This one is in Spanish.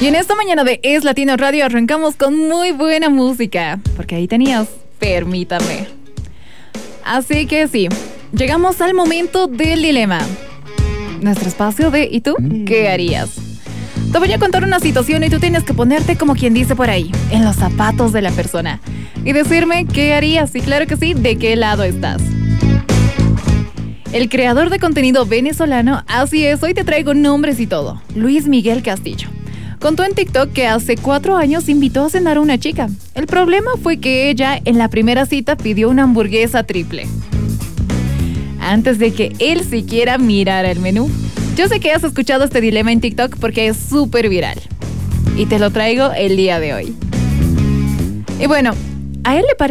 Y en esta mañana de Es Latino Radio arrancamos con muy buena música, porque ahí tenías Permítame. Así que sí, llegamos al momento del dilema. Nuestro espacio de ¿y tú qué harías? Te voy a contar una situación y tú tienes que ponerte, como quien dice por ahí, en los zapatos de la persona y decirme qué harías. Y claro que sí, ¿de qué lado estás? El creador de contenido venezolano, así es, hoy te traigo nombres y todo. Luis Miguel Castillo contó en TikTok que hace 4 años invitó a cenar a una chica. El problema fue que ella en la primera cita pidió una hamburguesa triple, antes de que él siquiera mirara el menú. Yo sé que has escuchado este dilema en TikTok porque es súper viral y te lo traigo el día de hoy. Y bueno, a él le parece